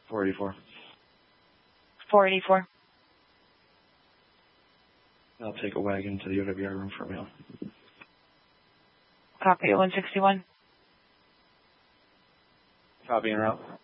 484. 484. I'll take a wagon to the OWI room for a meal. Copy at 161. Copy en route.